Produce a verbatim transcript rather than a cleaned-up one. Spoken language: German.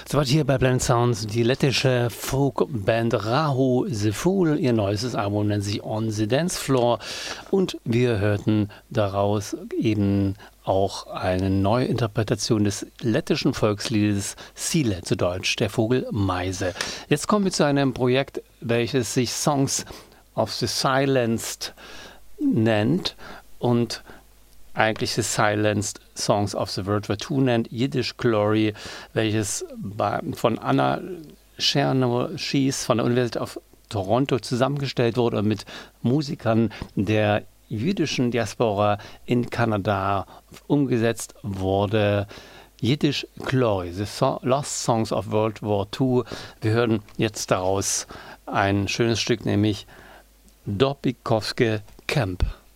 Soweit hier bei Blended Sounds die lettische Folkband Rahu the Fool. Ihr neuestes Album nennt sich On the Dance Floor. Und wir hörten daraus eben auch eine neue Interpretation des lettischen Volksliedes Sile, zu Deutsch der Vogel Meise. Jetzt kommen wir zu einem Projekt, welches sich Songs of the Silenced nennt und eigentlich The Silenced Songs of the World War Two nennt, Yiddish Glory, welches bei, von Anna Cherno-Schies von der Universität of Toronto zusammengestellt wurde und mit Musikern der jüdischen Diaspora in Kanada umgesetzt wurde. Yiddish Glory, The so- Lost Songs of World War Two. Wir hören jetzt daraus ein schönes Stück, nämlich Dobikowske Camp.